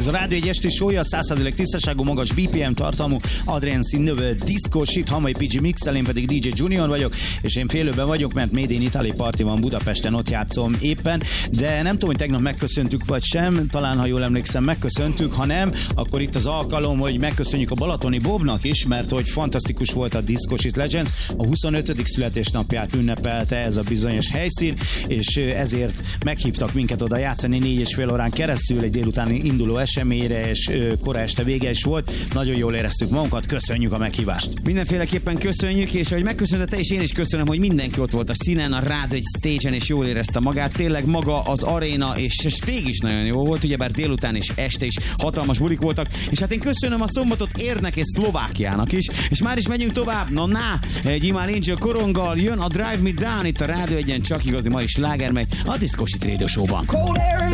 Ez a Rádió egy esti show-ja, 100% tisztaságú, magas BPM tartalmú, Adrian Sinövel Disco Shit, Hamai PG Mixel, én pedig DJ Junior vagyok, és én félőben vagyok, mert Made in Italy party van Budapesten, ott játszom éppen, de nem tudom, hogy tegnap megköszöntük vagy sem, talán, ha jól emlékszem, megköszöntük, ha nem, akkor itt az alkalom, hogy megköszönjük a Balatoni Bobnak is, mert hogy fantasztikus volt a Disco Shit Legends, a 25. születésnapját ünnepelte ez a bizonyos helyszín, és ezért meghívtak minket oda játszani 4,5 órán keresztül, egy délután induló eseményre, és kora este vége is volt. Nagyon jól éreztük magunkat, köszönjük a meghívást. Mindenféleképpen köszönjük, és ahogy megköszönte, és én is köszönöm, hogy mindenki ott volt a színen, a Rádió egy stage-en, és jól érezte magát. Tényleg maga az aréna és stég is nagyon jó volt, ugyebár délután és este is hatalmas bulik voltak, és hát én köszönöm a szombatot Érnek és Szlovákiának is, és már is megyünk tovább. Egy Iman Angel koronggal jön a Drive Me Down, itt a Rádió egyen, csak igazi mai sláger megy a Disco Shit Radio Show-ban.